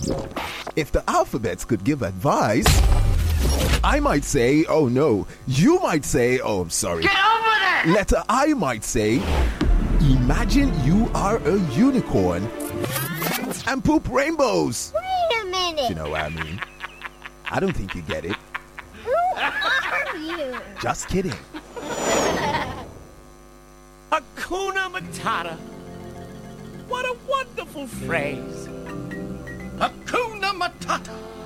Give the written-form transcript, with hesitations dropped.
If the alphabets could give advice, I might say, oh no. You might say, oh, I'm sorry. Get over that! Letter I might say, imagine you are a unicorn and poop rainbows. Wait a minute. You know what I mean? I don't think you get it. Who are you? Just kidding. Hakuna Matata. What a wonderful phrase. Hakuna Matata.